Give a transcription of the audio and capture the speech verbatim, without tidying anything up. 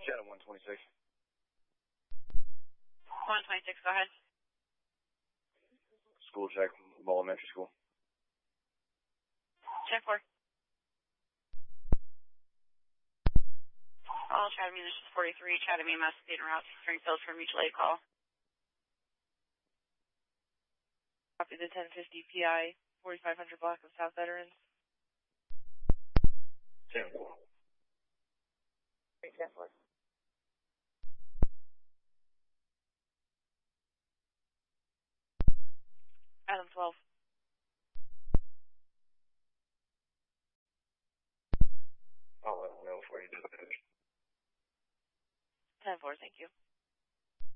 Chatham one twenty-six. one twenty-six, go ahead. School check, Mall Elementary School. Check four. All Chatham Munitions forty-three, Chatham E M S, state en route to Springfield for mutual aid call. Copy the ten fifty P I, forty-five hundred block of South Veterans. ten four. ten four. Adam twelve. I'll let them know before you dispatch. ten four, thank you.